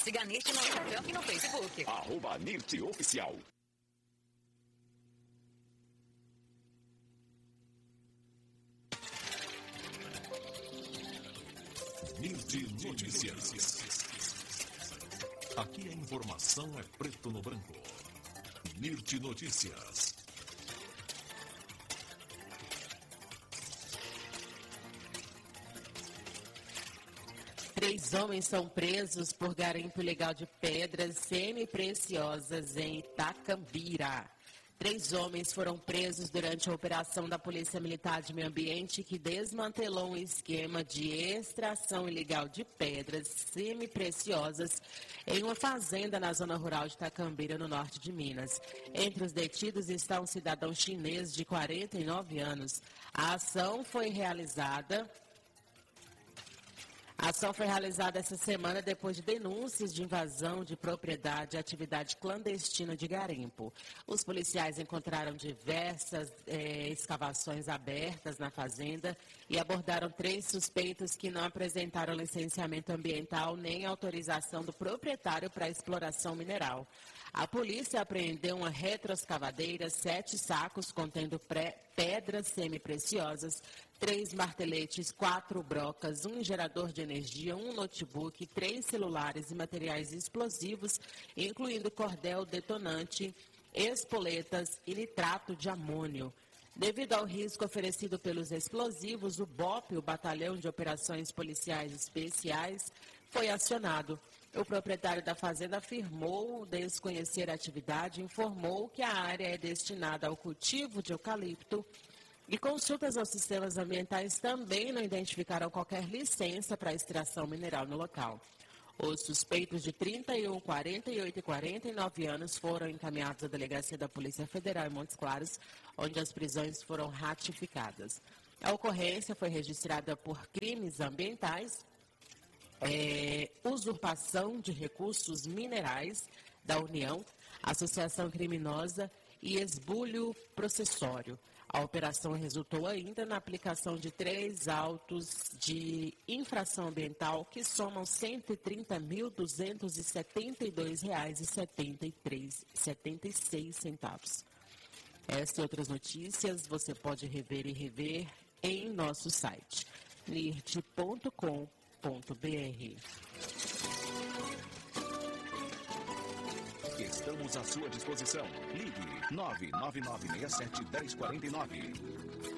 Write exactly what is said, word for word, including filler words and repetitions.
Siga a NIRT no Instagram e no Facebook. Arroba NIRT Oficial. NIRT Notícias. Aqui a informação é preto no branco. NIRT Notícias. Três homens são presos por garimpo ilegal de pedras semi-preciosas em Itacambira. Três homens foram presos durante a operação da Polícia Militar de Meio Ambiente que desmantelou um esquema de extração ilegal de pedras semi-preciosas em uma fazenda na zona rural de Itacambira, no norte de Minas. Entre os detidos está um cidadão chinês de quarenta e nove anos. A ação foi realizada... A ação foi realizada essa semana depois de denúncias de invasão de propriedade e atividade clandestina de garimpo. Os policiais encontraram diversas eh, escavações abertas na fazenda e abordaram três suspeitos que não apresentaram licenciamento ambiental nem autorização do proprietário para exploração mineral. A polícia apreendeu uma retroescavadeira, sete sacos contendo pré, pedras semi-preciosas, três marteletes, quatro brocas, um gerador de energia, um notebook, três celulares e materiais explosivos, incluindo cordel detonante, espoletas e nitrato de amônio. Devido ao risco oferecido pelos explosivos, o B O P, o Batalhão de Operações Policiais Especiais, foi acionado. O proprietário da fazenda afirmou desconhecer a atividade e informou que a área é destinada ao cultivo de eucalipto e consultas aos sistemas ambientais também não identificaram qualquer licença para extração mineral no local. Os suspeitos de trinta e um, quarenta e oito e quarenta e nove anos foram encaminhados à delegacia da Polícia Federal em Montes Claros, onde as prisões foram ratificadas. A ocorrência foi registrada por crimes ambientais, É, usurpação de recursos minerais da União, associação criminosa e esbulho processório. A operação resultou ainda na aplicação de três autos de infração ambiental que somam cento e trinta mil, duzentos e setenta e dois reais e setenta e seis centavos. Essas e outras notícias você pode rever e rever em nosso site, nirt ponto com ponto br. Estamos à sua disposição. Ligue nove nove nove seis sete um zero quatro nove.